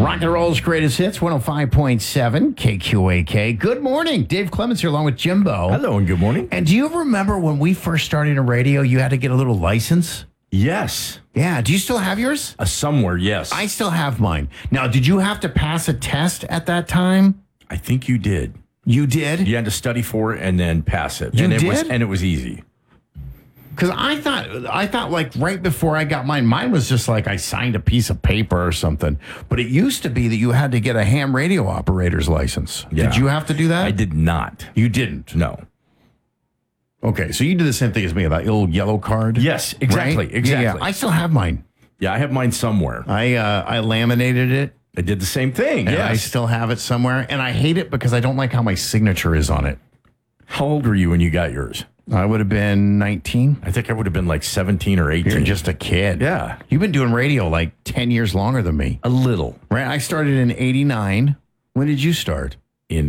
Rock and roll's greatest hits, 105.7 KQAK. Good morning. Dave Clements here along with Jimbo. Hello and good morning. And do you remember when we first started in radio, you had to get a little license? Yes. Yeah. Do you still have yours? Somewhere, yes. I still have mine. Now, did you have to pass a test at that time? I think you did. You did? You had to study for it and then pass it. You and did? It was easy. Because I thought like right before I got mine was just like I signed a piece of paper or something. But it used to be that you had to get a ham radio operator's license. Yeah. Did you have to do that? I did not. You didn't? No. Okay, so you did the same thing as me, that little yellow card? Yes, exactly. Right? Exactly. Yeah, I still have mine. Yeah, I have mine somewhere. I laminated it. I did the same thing. And Yes. I still have it somewhere. And I hate it because I don't like how my signature is on it. How old were you when you got yours? I would have been 19. I think I would have been like 17 or 18. You're just a kid. Yeah. You've been doing radio like 10 years longer than me. A little. Right? I started in 89. When did you start? In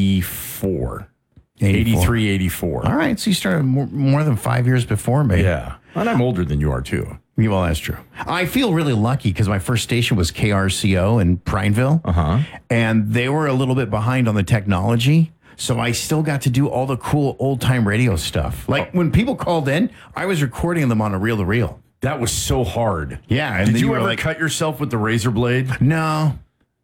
84. 84. 83, 84. All right. So you started more than 5 years before me. Yeah. And I'm older than you are, too. Well, that's true. I feel really lucky because my first station was KRCO in Prineville. And they were a little bit behind on the technology. So I still got to do all the cool old-time radio stuff. Like when people called in, I was recording them on a reel-to-reel. That was so hard. Yeah. And Did then you were ever like, cut yourself with the razor blade? No,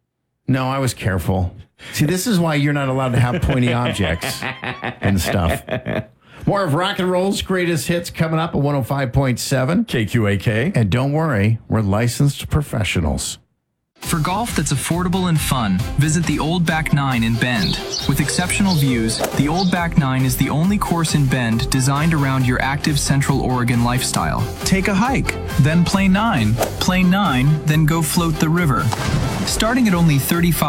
I was careful. See, this is why you're not allowed to have pointy objects and stuff. More of rock and roll's greatest hits coming up at 105.7. KQAK. And don't worry, we're licensed professionals. For golf that's affordable and fun, visit the Old Back 9 in Bend. With exceptional views, the Old Back 9 is the only course in Bend designed around your active Central Oregon lifestyle. Take a hike, then play 9. Play 9, then go float the river. Starting at only $35